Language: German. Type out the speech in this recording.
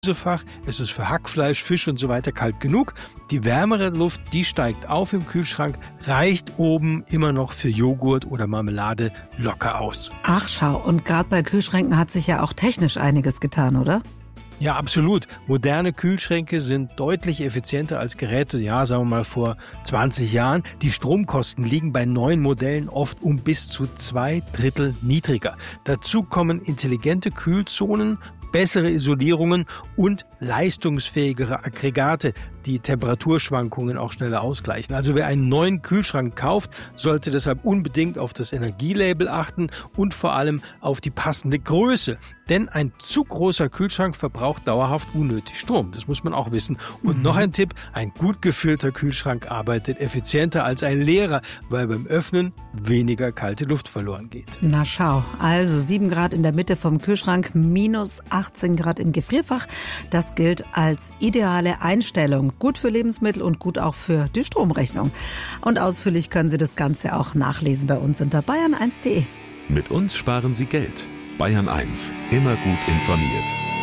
Fach, es ist für Hackfleisch, Fisch und so weiter kalt genug. Die wärmere Luft, die steigt auf im Kühlschrank, reicht oben immer noch für Joghurt oder Marmelade locker aus. Ach schau, und gerade bei Kühlschränken hat sich ja auch technisch einiges getan, oder? Ja, absolut. Moderne Kühlschränke sind deutlich effizienter als Geräte, sagen wir mal vor 20 Jahren. Die Stromkosten liegen bei neuen Modellen oft um bis zu 2/3 niedriger. Dazu kommen intelligente Kühlzonen, bessere Isolierungen und leistungsfähigere Aggregate, die Temperaturschwankungen auch schneller ausgleichen. Also wer einen neuen Kühlschrank kauft, sollte deshalb unbedingt auf das Energielabel achten und vor allem auf die passende Größe. Denn ein zu großer Kühlschrank verbraucht dauerhaft unnötig Strom. Das muss man auch wissen. Und noch ein Tipp, ein gut gefüllter Kühlschrank arbeitet effizienter als ein leerer, weil beim Öffnen weniger kalte Luft verloren geht. Na schau, also 7 Grad in der Mitte vom Kühlschrank, minus 18 Grad im Gefrierfach. Das gilt als ideale Einstellung. Gut für Lebensmittel und gut auch für die Stromrechnung. Und ausführlich können Sie das Ganze auch nachlesen bei uns unter bayern1.de. Mit uns sparen Sie Geld. Bayern 1, immer gut informiert.